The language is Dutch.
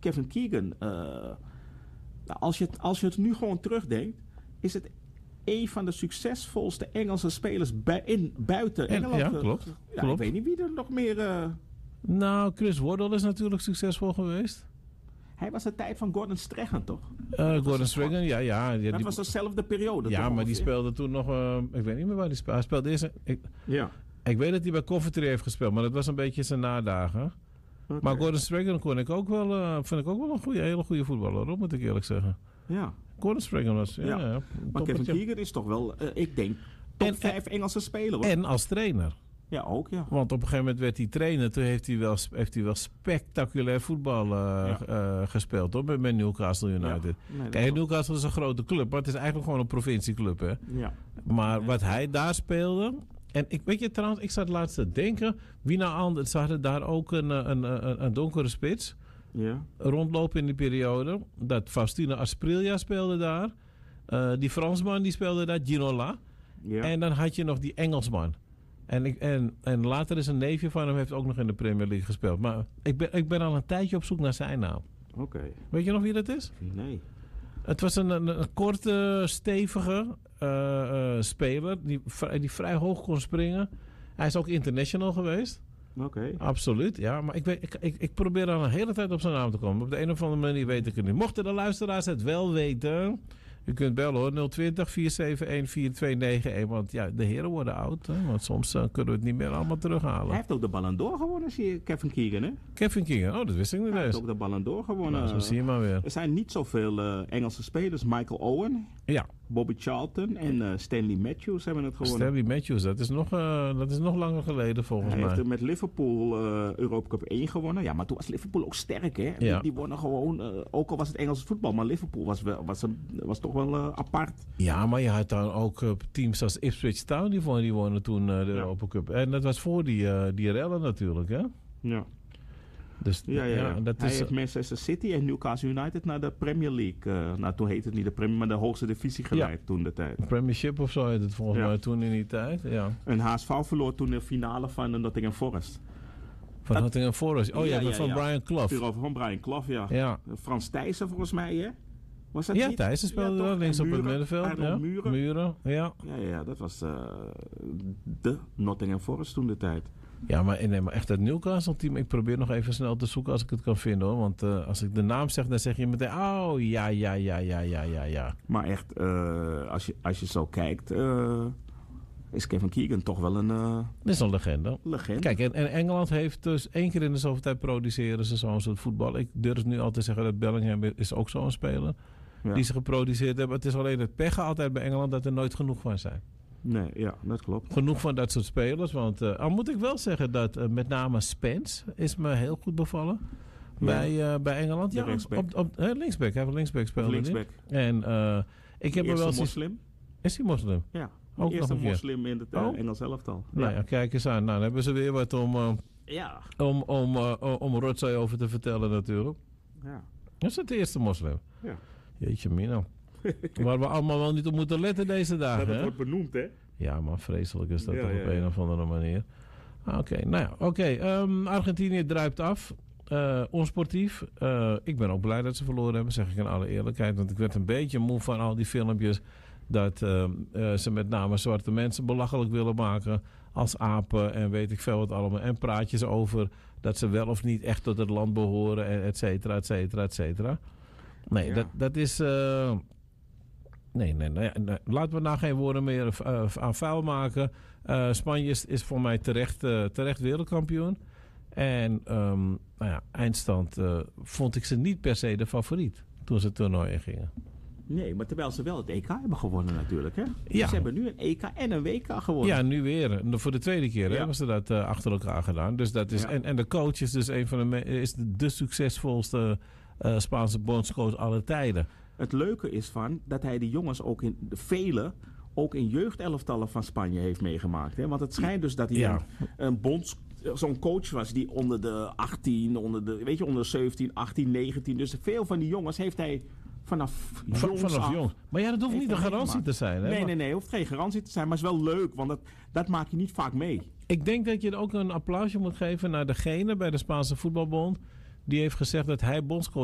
Kevin Keegan, als je het nu gewoon terugdenkt, is het een van de succesvolste Engelse spelers buiten Engeland. Ja, klopt. Ik weet niet wie er nog meer... Nou, Chris Waddle is natuurlijk succesvol geweest. Hij was de tijd van Gordon Strachan, toch? Gordon Strachan, ja. Dat was dezelfde periode. Ja, toch, maar die speelde toen nog... ik weet niet meer waar hij speelde. Hij speelde eerst... Ik weet dat hij bij Coventry heeft gespeeld, maar dat was een beetje zijn nadagen. Okay. Maar Gordon Strachan vind ik ook wel een hele goede voetballer, hoor, moet ik eerlijk zeggen. Ja. Gordon Strachan was... Ja. Maar Kevin Keegan is toch wel, ik denk, top 5 Engelse speler, hoor. En als trainer. Ja, ook, ja. Want op een gegeven moment werd hij trainer. Toen heeft hij wel spectaculair voetbal gespeeld, hoor, met Newcastle United. Ja. Nee, kijk, Newcastle is een grote club, maar het is eigenlijk gewoon een provincieclub, hè. Ja. Maar wat hij daar speelde... En ik zat laatst te denken, wie nou anders, ze hadden daar ook een donkere spits rondlopen in die periode. Dat Faustino Asprilla speelde daar. Die Fransman die speelde daar, Ginola. Ja. En dan had je nog die Engelsman. En later is een neefje van hem heeft ook nog in de Premier League gespeeld. Maar ik ben al een tijdje op zoek naar zijn naam. Oké. Weet je nog wie dat is? Nee. Het was een korte, stevige speler die vrij hoog kon springen. Hij is ook international geweest. Oké. Absoluut, ja. Maar ik probeer al een hele tijd op zijn naam te komen. Op de een of andere manier weet ik het niet. Mochten de luisteraars het wel weten... U kunt bellen, hoor, 020-471-4291. Want ja, de heren worden oud. Hè? Want soms kunnen we het niet meer allemaal terughalen. Hij heeft ook de Ballon d'Or gewonnen, zie je, Kevin Keegan, hè? Kevin Keegan, dat wist ik niet eens. Hij heeft ook de Ballon d'Or gewonnen. Nou, zo zie je maar weer. Er zijn niet zoveel Engelse spelers. Michael Owen, Bobby Charlton en Stanley Matthews hebben het gewonnen. Stanley Matthews, dat is nog langer geleden volgens mij. Hij heeft met Liverpool Europa Cup 1 gewonnen. Ja, maar toen was Liverpool ook sterk, hè? Ja. Die wonnen gewoon, ook al was het Engelse voetbal, maar Liverpool was toch wel apart. Ja, maar je had dan ook teams als Ipswich Town, die wonnen toen de Europa Cup. En dat was voor die rellen natuurlijk, hè? Ja. Dus, hij heeft Manchester City en Newcastle United naar de Premier League. Toen heette het niet de Premier, maar de hoogste divisie geleid toen de tijd. Premiership of zo heette het volgens mij toen in die tijd. Ja. En HSV verloor toen de finale van Nottingham Forest. Van Nottingham Forest? Oh ja, van Brian Clough. Van Brian Clough, ja. Frans Thijssen volgens mij, hè? Was dat niet? Thijssen speelde daar links op het middenveld. Ja. Muren. Ja, dat was de Nottingham Forest toen de tijd. Ja, maar echt het Newcastle-team. Ik probeer nog even snel te zoeken als ik het kan vinden, hoor. Want als ik de naam zeg, dan zeg je meteen... Oh, ja. Maar echt, als je zo kijkt... is Kevin Keegan toch wel een... Dat is een legende. Kijk, en Engeland heeft dus 1 keer in de zoveel tijd produceren ze zo'n soort voetbal. Ik durf nu al te zeggen dat Bellingham is ook zo'n speler. Ja. Die ze geproduceerd hebben. Het is alleen het pech altijd bij Engeland dat er nooit genoeg van zijn. Nee, ja, dat klopt. Genoeg van dat soort spelers. Want al moet ik wel zeggen dat met name Spence is me heel goed bevallen. Bij Engeland. Ja, linksback. Linksback. Hij heeft linksback speelde. Linksback. En ik heb er wel moslim. Is hij moslim? Ja. Ook eerste nog een moslim in het Engels elftal. Nou ja, kijk eens aan. Nou, dan hebben ze weer wat om rotzooi over te vertellen natuurlijk. Ja. Dat is het eerste moslim. Ja. Jeetje mina. Waar we allemaal wel niet op moeten letten deze dagen. Dat het wordt benoemd, hè? Ja, maar vreselijk is dat toch op een of andere manier. Oké. Argentinië druipt af. Onsportief. Ik ben ook blij dat ze verloren hebben, zeg ik in alle eerlijkheid. Want ik werd een beetje moe van al die filmpjes... dat ze met name zwarte mensen belachelijk willen maken... als apen en weet ik veel wat allemaal. En praatjes over dat ze wel of niet echt tot het land behoren... en et cetera, et cetera, et cetera. Nee, dat is... Nee. Laten we nou geen woorden meer aan vuil maken. Spanje is voor mij terecht wereldkampioen. En eindstand vond ik ze niet per se de favoriet toen ze het toernooi in gingen. Nee, maar terwijl ze wel het EK hebben gewonnen natuurlijk, hè? Ja. Ze hebben nu een EK en een WK gewonnen. Ja, nu weer. Voor de tweede keer hebben ze dat achter elkaar gedaan. Dus dat is, en de coach is dus een van de succesvolste Spaanse bondscoach aller tijden. Het leuke is dat hij die jongens ook ook in jeugdelftallen van Spanje heeft meegemaakt. Hè? Want het schijnt dus dat hij zo'n coach was die onder de 18, onder de 17, 18, 19. Dus veel van die jongens heeft hij vanaf jong. Maar ja, dat hoeft niet een garantie te zijn. Hè? Nee, hoeft geen garantie te zijn. Maar het is wel leuk, want dat maak je niet vaak mee. Ik denk dat je ook een applausje moet geven naar degene bij de Spaanse voetbalbond... die heeft gezegd dat hij bondscoach